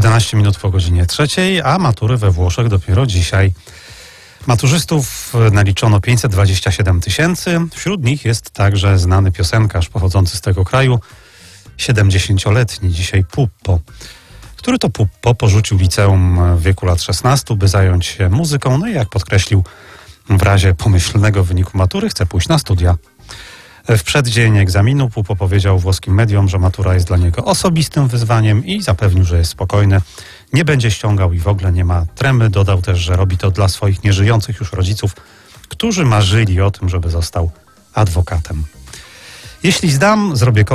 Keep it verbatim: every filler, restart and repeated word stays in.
jedenaście minut po godzinie trzeciej, a matury we Włoszech dopiero dzisiaj. Maturzystów naliczono pięćset dwadzieścia siedem tysięcy. Wśród nich jest także znany piosenkarz pochodzący z tego kraju, siedemdziesięcioletni dzisiaj Puppo, który to Puppo porzucił liceum w wieku lat szesnastu, by zająć się muzyką. No i jak podkreślił, w razie pomyślnego wyniku matury chce pójść na studia. W przeddzień egzaminu Puppo powiedział włoskim mediom, że matura jest dla niego osobistym wyzwaniem i zapewnił, że jest spokojny, nie będzie ściągał i w ogóle nie ma tremy. Dodał też, że robi to dla swoich nieżyjących już rodziców, którzy marzyli o tym, żeby został adwokatem. Jeśli zdam, zrobię